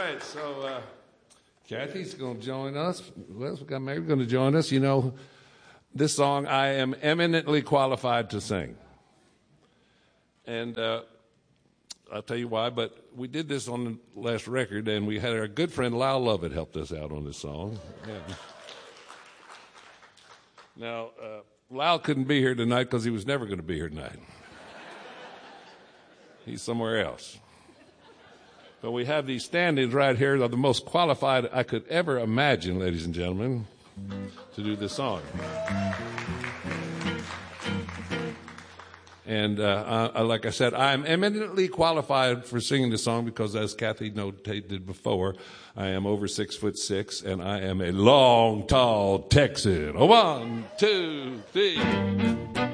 right, so Kathy's going to join us. Who else we got? Mary going to join us. You know, this song I am eminently qualified to sing. And I'll tell you why, but we did this on the last record, and we had our good friend Lyle Lovett helped us out on this song. Yeah. Now, Lyle couldn't be here tonight because he was never going to be here tonight. He's somewhere else. But we have these stand-ins right here that are the most qualified I could ever imagine, ladies and gentlemen, to do this song. And like I said, I'm eminently qualified for singing this song because, as Kathy notated before, I am over 6'6", and I am a long, tall Texan. 1, 2, 3.